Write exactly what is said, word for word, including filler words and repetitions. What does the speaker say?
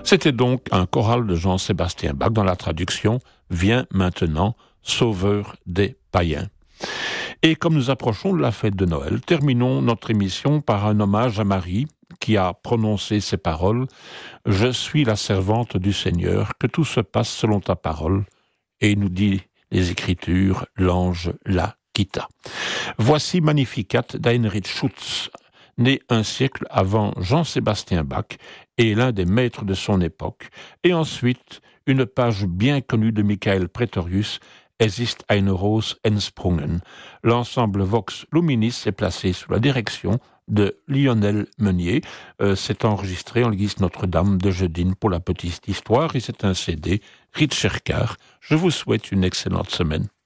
C'était donc un choral de Jean-Sébastien Bach dans la traduction « Viens maintenant, sauveur des païens ». Et comme nous approchons de la fête de Noël, terminons notre émission par un hommage à Marie qui a prononcé ces paroles « Je suis la servante du Seigneur, que tout se passe selon ta parole ». Et il nous dit les Écritures, l'ange la quitta. Voici Magnificat d'Heinrich Schütz, né un siècle avant Jean-Sébastien Bach et l'un des maîtres de son époque, et ensuite une page bien connue de Michael Pretorius, Es ist eine Rose entsprungen. L'ensemble Vox Luminis est placé sous la direction de Lionel Meunier. Euh, c'est enregistré en l'église Notre-Dame de Jeudine pour la petite histoire et c'est un C D Richercar. Je vous souhaite une excellente semaine.